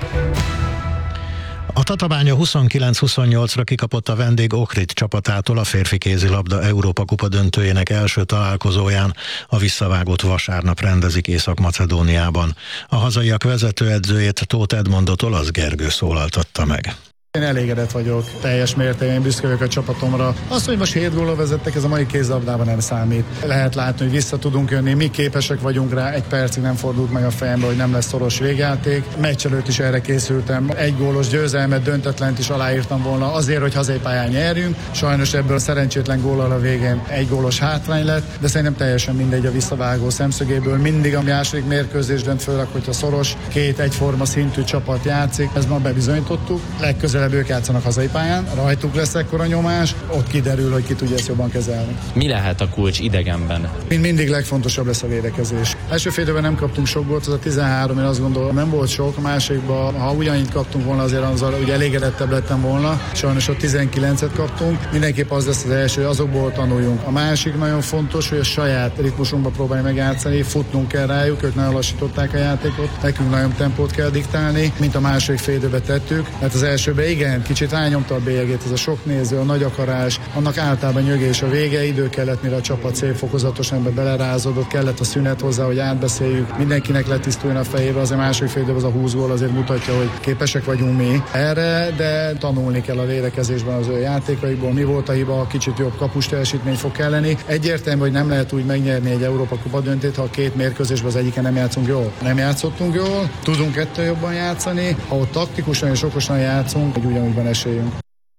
A Tatabánya huszonkilenc huszonnyolcra kikapott a vendég Ohrid csapatától a férfi kézilabda Európa kupa döntőjének első találkozóján. A visszavágót vasárnap rendezik Észak-Macedóniában. A hazaiak vezetőedzőjét, Tóth Edmondot Olasz Gergő szólaltatta meg. Én elégedett vagyok, teljes mértékben büszke vagyok a csapatomra. Az, hogy most hét góllal vezettek, ez a mai kézilabdában nem számít. Lehet látni, hogy vissza tudunk jönni, mi képesek vagyunk rá, egy percig nem fordult meg a fejembe, hogy nem lesz szoros végjáték. Meccs előtt is erre készültem, egy gólos győzelmet, döntetlent is aláírtam volna azért, hogy hazai pályán nyerjünk. Sajnos ebből szerencsétlen góllal a végén egy gólos hátrány lett, de szerintem teljesen mindegy a visszavágó szemszögéből. Mindig a második mérkőzés dönt, főleg, hogyha szoros, két egyforma szintű csapat játszik. Ez ma bebizonyítottuk. Legközelebb ők játszanak hazai pályán, rajtuk lesz ekkora nyomás, ott kiderül, hogy ki tudja ezt jobban kezelni. Mi lehet a kulcs idegenben? Mind mindig legfontosabb lesz a védekezés. Első fél időben nem kaptunk sok gólt, az a tizenhárom, én azt gondolom, nem volt sok, a másikban, ha ugyanint kaptunk volna, azért azzal ugye elégedettebb lettem volna. Sajnos a tizenkilencet kaptunk. Mindenképp az lesz az első, hogy azokból tanuljunk. A másik nagyon fontos, hogy a saját ritmusunkba próbálj megjátszani, futnunk kell rájuk, ők nagyon lassították a játékot, nekünk nagyon tempót kell diktálni, mint a második fél időben tettük, mert az elsőben igen, kicsit rányomta a bélyegét, ez a sok néző, a nagy akarás, annak általában nyögés a vége, idő kellett, mire a csapat szép fokozatosan ebbe belerázódott, kellett a szünet hozzá, hogy átbeszéljük, mindenkinek letisztuljon a fejébe, az a második fél időben az a húsz gól azért mutatja, hogy képesek vagyunk mi erre, de tanulni kell a védekezésben az ő játékaikból, mi volt a hiba, kicsit jobb kapus teljesítmény fog kelleni. Egyértelmű, hogy nem lehet úgy megnyerni egy Európa kupa döntőt, ha a két mérkőzésben az egyiken nem játszunk jól. Nem játszottunk jól, tudunk ettől jobban játszani, ha ott taktikusan és okosan játszunk, hogy ugyanúgy van esélyünk.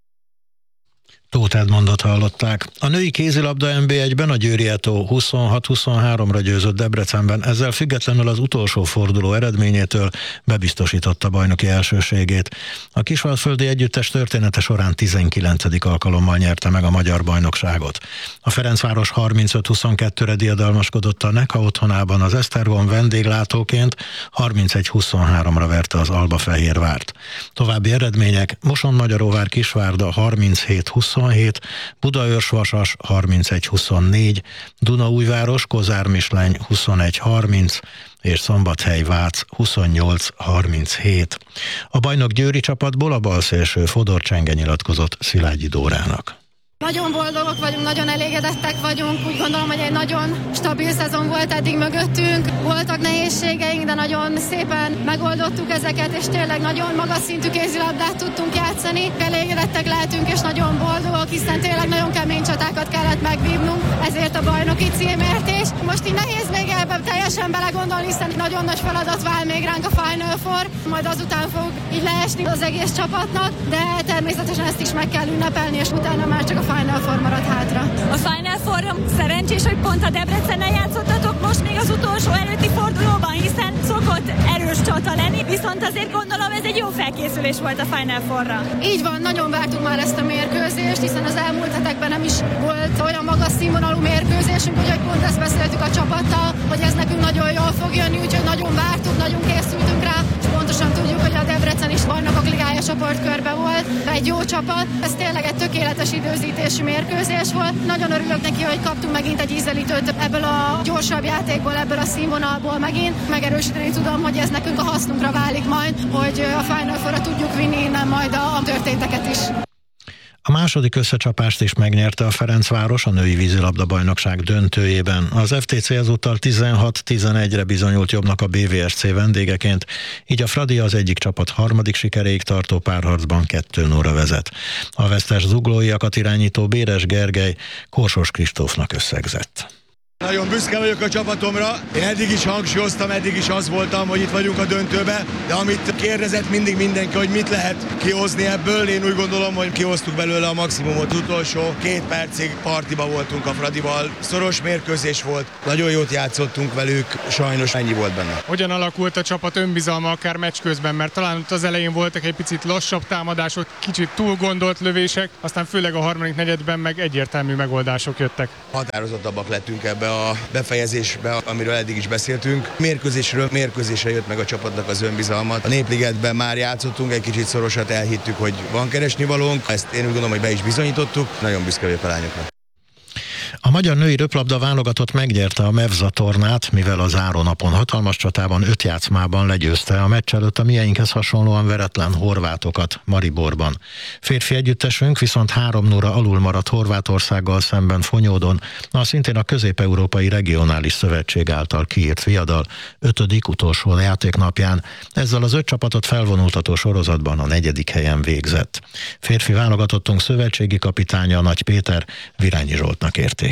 Tóth Edmondot hallották. A női kézilabda en bé egyben a Győri Eto huszonhat huszonháromra győzött Debrecenben, ezzel függetlenül az utolsó forduló eredményétől bebiztosította bajnoki elsőségét. A kisvallföldi együttes története során tizenkilencedik alkalommal nyerte meg a magyar bajnokságot. A Ferencváros harmincöt huszonkettőre diadalmaskodott a Neka otthonában, az Esztergom vendéglátóként harmincegy huszonháromra verte az Albafehérvárt. További eredmények: Moson-Magyaróvár Kisvárda harminchét huszonhét, Budaörs-Vasas harmincegy huszonnégy, Dunaújváros Kozár-Misleny huszonegy harminc és Szombathely-Vác huszonnyolc harminchét. A bajnok győri csapatból a balszélső Fodor Csenge nyilatkozott Szilágyi Dórának. Nagyon boldogok vagyunk, nagyon elégedettek vagyunk. Úgy gondolom, hogy egy nagyon stabil szezon volt eddig mögöttünk. Voltak nehézségeink, de nagyon szépen megoldottuk ezeket, és tényleg nagyon magas szintű kézilabdát tudtunk játszani. Elégedettek lehetünk, és nagyon boldogok, hiszen tényleg nagyon kemény csatákat kellett megvívnunk, ezért a bajnoki címért is. Most így nehéz még ebben teljesen belegondolni, hiszen nagyon nagy feladat vár még ránk a Final Four, majd azután fog így leesni az egész csapatnak, de természetesen ezt is meg kell ünnepelni, és utána már csak a Final Four marad hátra. A Final Four-ra szerencsés, hogy pont a Debrecennel játszottatok most még az utolsó előtti fordulóban, hiszen szokott erős csata lenni, viszont azért gondolom ez egy jó felkészülés volt a Final Fourra. Így van, nagyon vártuk már ezt a mérkőzést, hiszen az elmúlt hetekben nem is volt olyan magas színvonalú mérkőzésünk, úgyhogy pont ezt beszéltük a csapattal, hogy ez nekünk nagyon jól fog jönni, úgyhogy nagyon vártuk, nagyon készültünk rá, és pontosan tudjuk, hogy a Debrecen is Bajnokok Ligája csoportkörbe volt. Egy jó csapat, ez tényleg egy tökéletes időzítésű mérkőzés volt. Nagyon örülök neki, hogy kaptunk megint egy ízelítőt ebből a gyorsabb játékból, ebből a színvonalból megint. Megerősíteni tudom, hogy ez nekünk a hasznunkra válik majd, hogy a Final Fourra tudjuk vinni innen majd a történteket is. A második összecsapást is megnyerte a Ferencváros a női vízilabda-bajnokság döntőjében. Az ef té cé ezúttal tizenhat tizenegyre bizonyult jobbnak a bé vé es cé vendégeként, így a Fradi az egyik csapat harmadik sikeréig tartó párharcban kettő nullra vezet. A vesztes zuglóiakat irányító Béres Gergely Korsos Kristófnak összegzett. Nagyon büszke vagyok a csapatomra. Én eddig is hangsúlyoztam, eddig is az voltam, hogy itt vagyunk a döntőbe, de amit kérdezett mindig mindenki, hogy mit lehet kihozni ebből, én úgy gondolom, hogy kihoztuk belőle a maximumot. Utolsó két percig partiba voltunk a Fradival. Szoros mérkőzés volt, nagyon jót játszottunk velük, sajnos ennyi volt benne. Hogyan alakult a csapat önbizalma akár meccs közben, mert talán ott az elején voltak egy picit lassabb támadások, kicsit túl gondolt lövések, aztán főleg a harmadik negyedben meg egyértelmű megoldások jöttek. Határozottabbak lettünk ebbe a befejezésbe, amiről eddig is beszéltünk. Mérkőzésről mérkőzésre jött meg a csapatnak az önbizalmat. A Népligetben már játszottunk, egy kicsit szorosat elhittük, hogy van keresnivalónk. Ezt én úgy gondolom, hogy be is bizonyítottuk. Nagyon büszke vagyok a lányokra. A magyar női röplabda válogatott megnyerte a Mevza tornát, mivel a zárónapon hatalmas csatában öt játszmában legyőzte a meccs előtt a mieinkhez hasonlóan veretlen horvátokat Mariborban. Férfi együttesünk viszont három nullra alul maradt Horvátországgal szemben Fonyódon, a szintén a Közép-Európai Regionális Szövetség által kiírt viadal ötödik utolsó játéknapján. Ezzel az öt csapatot felvonultató sorozatban a negyedik helyen végzett. Férfi válogatottunk szövetségi kapitánya Nagy Péter Virányi Zsoltnak érték.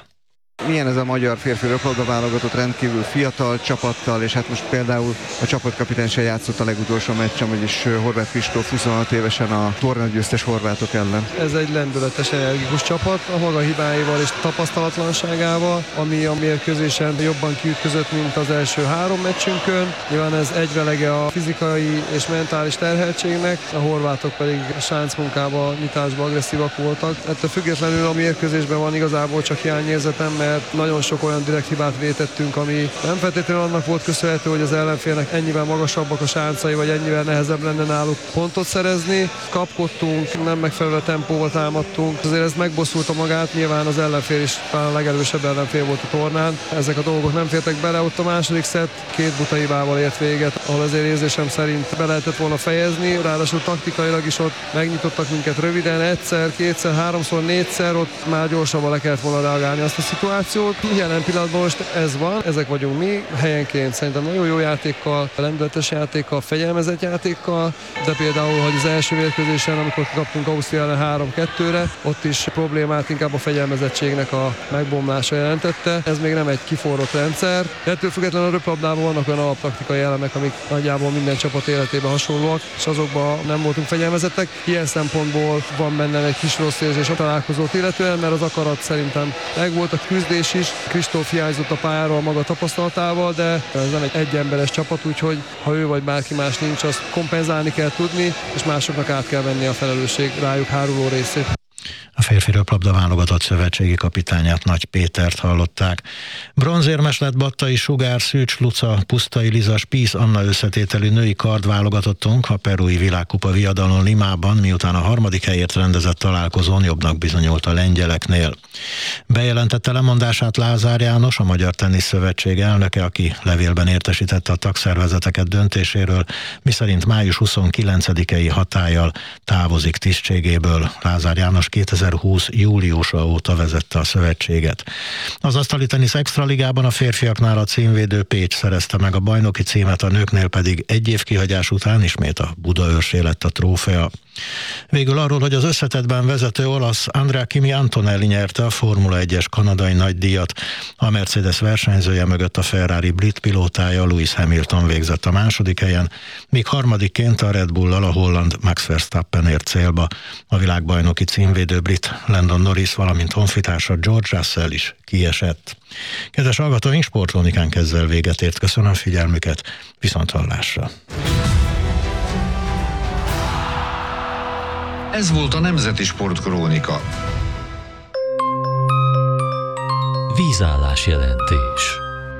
Milyen ez a magyar férfi röplabda válogatott, rendkívül fiatal csapattal, és hát most például a csapatkapitány se játszott a legutolsó meccsen, vagyis Horváth Kristóf huszonhat évesen a tornagyőztes horvátok ellen. Ez egy lendületes, energikus csapat, a maga hibáival és tapasztalatlanságával, ami a mérkőzésen jobban kiütközött, mint az első három meccsünkön. Nyilván ez egyvelege a fizikai és mentális terheltségnek, a horvátok pedig sáncmunkában, nyitásban agresszívak voltak. Ettől függetlenül a mérkőzésben van igazából csak hiányérzetem, mert nagyon sok olyan direkt hibát vétettünk, ami nem feltétlenül annak volt köszönhető, hogy az ellenfélnek ennyivel magasabbak a sáncai, vagy ennyivel nehezebb lenne náluk pontot szerezni. Kapkodtunk, nem megfelelő tempóval támadtunk, azért ez megbosszulta magát, nyilván az ellenfél is talán a legerősebb ellenfél volt a tornán. Ezek a dolgok nem fértek bele, ott a második szett két buta hibával ért véget, ahol azért érzésem szerint be lehetett volna fejezni, ráadásul taktikailag is ott megnyitottak minket röviden, egyszer, kétszer, háromszor, négyszer, ott már gyorsabban le kellett volna reagálni azt a szituációt. Jelen pillanatban most ez van, ezek vagyunk mi, helyenként szerintem nagyon jó játékkal, lendületes játékkal, fegyelmezett játékkal, de például, hogy az első mérkőzésen, amikor kaptunk Ausztria ellen három kettőre, ott is problémát inkább a fegyelmezettségnek a megbomlása jelentette. Ez még nem egy kiforrott rendszer. De ettől függetlenül a röplabdában vannak olyan alaptaktikai elemek, amik nagyjából minden csapat életében hasonlóak, és azokban nem voltunk fegyelmezettek. Ilyen szempontból van bennem egy kis rossz érzés a találkozót illetően, mert az akarat szerintem megvolt, a küzdés is. Kristóf hiányzott a pályáról maga tapasztalatával, de ez nem egy egyemberes csapat, úgyhogy ha ő vagy bárki más nincs, azt kompenzálni kell tudni, és másoknak át kell venni a felelősség rájuk háruló részét. A férfi röplabda válogatott szövetségi kapitányát, Nagy Pétert hallották. Bronzérmes lett Battai Sugár, Szűcs Luca, Pusztai Liza, Spísz Anna összetételű női kardválogatottunk a perui világkupa viadalon Limában, miután a harmadik helyért rendezett találkozón jobbnak bizonyult a lengyeleknél. Bejelentette lemondását Lázár János, a Magyar Tenisz Szövetség elnöke, aki levélben értesítette a tagszervezeteket döntéséről, miszerint május huszonkilencedikei hatállyal távozik tisztségéből. Lázár János kétezer-húsz júliusa óta vezette a szövetséget. Az asztali tenisz extraligában a férfiaknál a címvédő Pécs szerezte meg a bajnoki címet, a nőknél pedig egy év kihagyás után ismét a Budaörsé lett a trófea. Végül arról, hogy az összetettben vezető olasz Andrea Kimi Antonelli nyerte a Formula egyes kanadai nagydíjat. A Mercedes versenyzője mögött a Ferrari brit pilótája Lewis Hamilton végzett a második helyen, míg harmadikként a Red Bull-al a holland Max Verstappen ért célba. A világbajnoki címvédő brit volt. Landon Norris, valamint honfitársa George Russell is kiesett. Kedves hallgatóink, Sportkrónikánk ezzel véget ért. Köszönöm figyelmüket, viszont hallásra. Ez volt a Nemzeti Sportkrónika. Vízállás jelentés.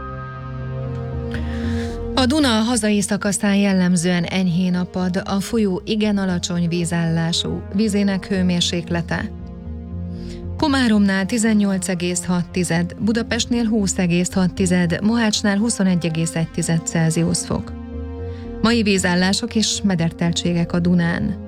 A Duna hazai szakaszán jellemzően enyhén apad, a folyó igen alacsony vízállású, vízének hőmérséklete Komáromnál tizennyolc egész hat, Budapestnél húsz egész hat, Mohácsnál huszonegy egész egy Celsius fok. Mai vízállások és mederteltségek a Dunán.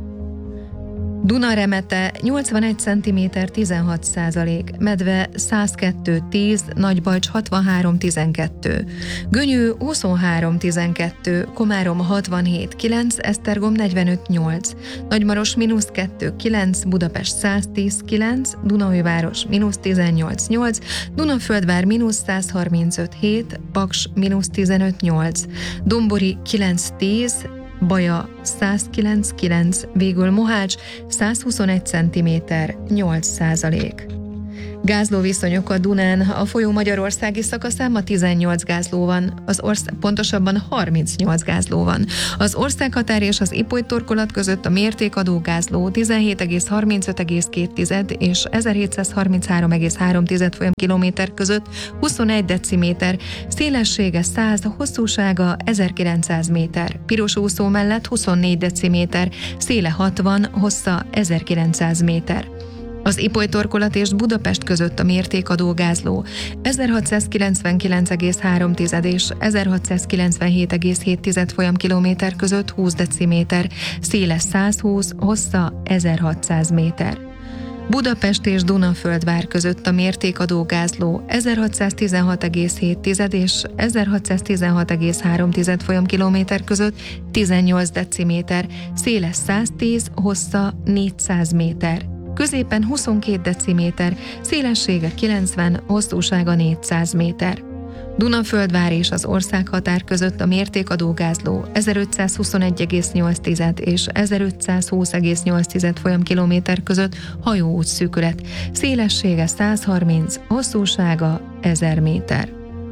Duna remete nyolcvanegy centiméter tizenhat százalék, Medve százkettő tíz, Nagybalcs hatvanhárom tizenkettő, Gönyű huszonhárom tizenkettő, Komárom hatvanhét kilenc, Esztergom negyvenöt nyolc, Nagymaros mínusz kettő kilenc, Budapest száztíz kilenc, Dunaújváros mínusz tizennyolc nyolc, Dunaföldvár mínusz százharmincöt hét, Paks mínusz tizenöt nyolc, Dombori kilenc tíz, Baja százkilenc kilenc, végül Mohács százhuszonegy centiméter nyolc százalék. Gázlóviszonyok a Dunán, a folyó magyarországi szakaszán ma tizennyolc gázló van, az ország, pontosabban harmincnyolc gázló van. Az országhatár és az Ipoly torkolat között a mértékadó gázló tizenhét egész harmincöt egész két és ezerhétszázharminchárom egész három folyamkilométer között huszonegy deciméter, szélessége száz, hosszúsága ezerkilencszáz méter, piros úszó mellett huszonnégy deciméter, széle hatvan, hossza ezerkilencszáz méter. Az Ipoly torkolat és Budapest között a mértékadó gázló ezerhatszázkilencvenkilenc egész három és ezerhatszázkilencvenhét egész hét folyamkilométer között húsz deciméter, széle százhúsz, hossza ezerhatszáz méter. Budapest és Dunaföldvár között a mértékadó gázló ezerhatszáztizenhat egész hét és ezerhatszáztizenhat egész három folyamkilométer között tizennyolc deciméter, széle száztíz, hossza négyszáz méter. Középen huszonkét deciméter, szélessége kilencven, hosszúsága négyszáz méter. Dunaföldvár és az országhatár között a mértékadó gázló ezerötszázhuszonegy egész nyolc és ezerötszázhúsz egész nyolc folyamkilométer között hajóút szűkület, szélessége százharminc, hosszúsága ezer méter.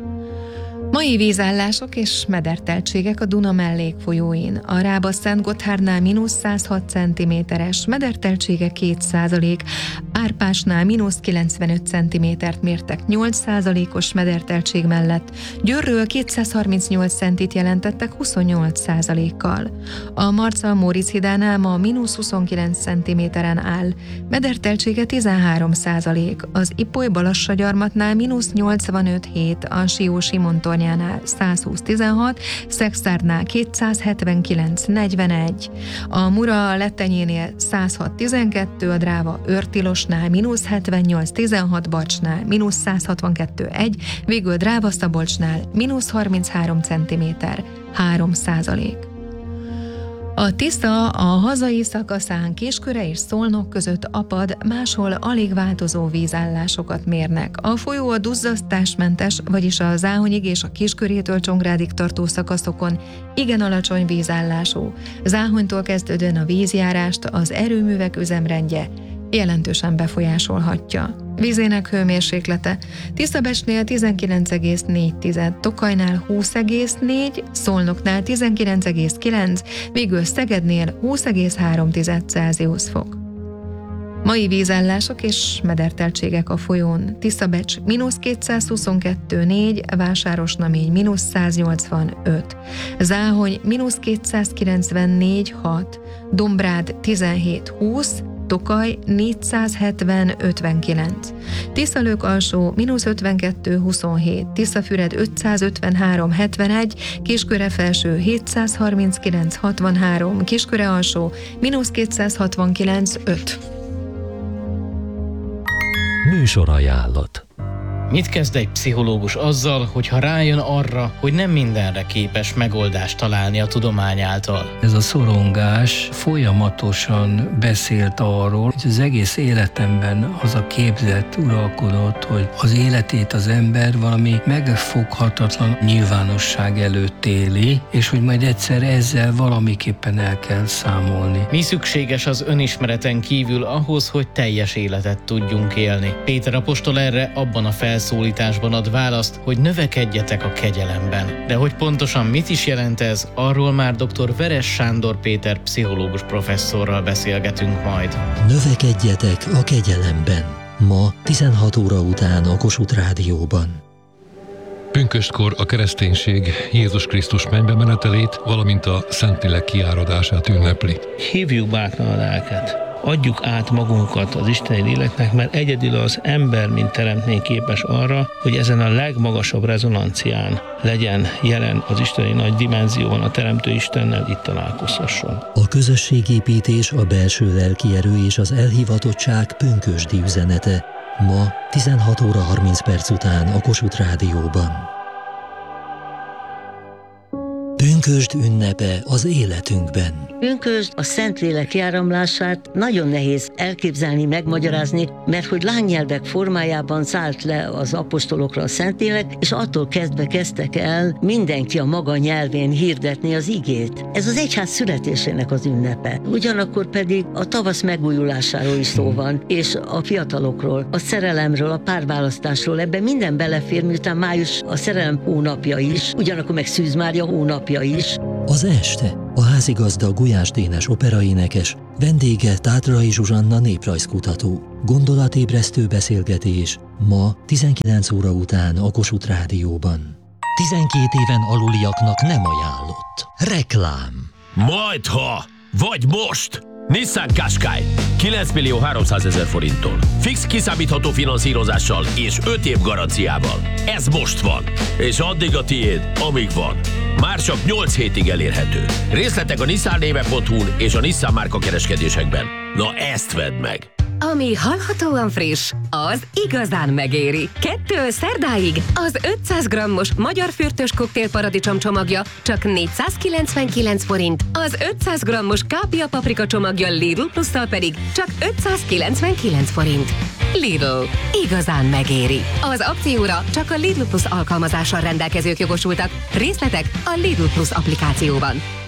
Mai vízállások és mederteltségek a Duna mellékfolyóin. A Rába-Szentgotthárnál mínusz százhat centiméteres, mederteltsége két százalék, Árpásnál mínusz kilencvenöt centimétert mértek nyolc százalékos mederteltség mellett, Győrről kétszázharmincnyolc centit jelentettek huszonnyolc százalékkal. A Marcal-Móricz hídánál ma mínusz huszonkilenc centiméteren áll, mederteltsége tizenhárom százalék, az Ipoly-Balassagyarmatnál mínusz nyolcvanöt hét, a Sió-Simontorny százhúsz tizenhat, Szexárdnál kétszázhetvenkilenc negyvenegy, a Mura Lettenyénél százhat tizenkettő, a Dráva Őrtilosnál mínusz hetvennyolc tizenhat, Bacsnál mínusz százhatvankettő egy, végül Dráva Szabolcsnál mínusz harminchárom centiméter, három százalék. A Tisza a hazai szakaszán Kisköre és Szolnok között apad, máshol alig változó vízállásokat mérnek. A folyó a duzzasztásmentes, vagyis a Záhonyig és a Kiskörétől Csongrádig tartó szakaszokon igen alacsony vízállású. Záhonytól kezdődően a vízjárást az erőművek üzemrendje jelentősen befolyásolhatja. Vízének hőmérséklete Tiszabecsnél tizenkilenc egész négy, Tokajnál húsz egész négy, Szolnoknál tizenkilenc egész kilenc, végül Szegednél húsz egész három Celsius fok. Mai vízállások és mederteltségek a folyón. Tiszabecs mínusz kétszázhuszonkettő négy, Vásárosnamény mínusz száznyolcvanöt, Záhony mínusz kétszázkilencvennégy hat, Dombrád tizenhét húsz, Tokaj négyszázhetven ötvenkilenc, Tiszalők alsó mínusz ötvenkettő huszonhét, Tiszafüred ötszázötvenhárom hetvenegy, Kisköre felső hétszázharminckilenc hatvanhárom, Kisköre alsó mínusz kétszázhatvankilenc öt. Műsorajánlat. Mit kezd egy pszichológus azzal, hogyha rájön arra, hogy nem mindenre képes megoldást találni a tudomány által? Ez a szorongás folyamatosan beszélt arról, hogy az egész életemben az a képzet uralkodott, hogy az életét az ember valami megfoghatatlan nyilvánosság előtt éli, és hogy majd egyszer ezzel valamiképpen el kell számolni. Mi szükséges az önismereten kívül ahhoz, hogy teljes életet tudjunk élni? Péter apostol erre abban a felszólításban ad választ, hogy növekedjetek a kegyelemben. De hogy pontosan mit is jelent ez, arról már dr. Veres Sándor Péter pszichológus professzorral beszélgetünk majd. Növekedjetek a kegyelemben. Ma tizenhat óra után a Kossuth Rádióban. Pünköstkor a kereszténység Jézus Krisztus mennybe menetelét, valamint a Szentlélek kiáradását ünnepli. Hívjuk bátran a lelket. Adjuk át magunkat az isteni léleknek, mert egyedül az ember, mint teremtmény képes arra, hogy ezen a legmagasabb rezonancián legyen jelen az isteni nagy dimenzióban a Teremtő Istennel, itt találkozhasson. A közösségépítés, a belső lelki erő és az elhivatottság pünkösdi üzenete. Ma tizenhat óra harminc perc után a Kossuth Rádióban. Pünkösd ünnepe az életünkben. Pünkösd a Szentlélek kiáramlását nagyon nehéz elképzelni, megmagyarázni, mert hogy lánynyelvek formájában szállt le az apostolokra a Szentlélek, és attól kezdve kezdtek el mindenki a maga nyelvén hirdetni az igét. Ez az egyház születésének az ünnepe. Ugyanakkor pedig a tavasz megújulásáról is szó van, és a fiatalokról, a szerelemről, a párválasztásról, ebben minden belefér, miután május a szerelem hónapja is, ugyanakkor meg Szűz Mária hónapja is. Az este a házigazda Gulyás Dénes operaénekes, vendége Tátrai Zsuzsanna néprajzkutató. Gondolatébresztő beszélgetés ma tizenkilenc óra után a Kossuth Rádióban. tizenkét éven aluliaknak nem ajánlott. Reklám. Majdha, vagy most! Nissan Qashqai kilenc millió háromszázezer forinttól. Fix kiszámítható finanszírozással és öt év garanciával. Ez most van, és addig a tiéd, amíg van. Már csak nyolc hétig elérhető. Részletek a nissan néve pont hu-n és a Nissan márka kereskedésekben. Na ezt vedd meg! Ami hallhatóan friss, az igazán megéri. Kettő szerdáig az ötszáz grammos magyar fürtös koktél paradicsom csomagja csak négyszázkilencvenkilenc forint, az ötszáz grammos kápia paprika csomagja Lidl plusszal pedig csak ötszázkilencvenkilenc forint. Lidl. Igazán megéri. Az akcióra csak a Lidl Plus alkalmazással rendelkezők jogosultak. Részletek a Lidl Plus applikációban.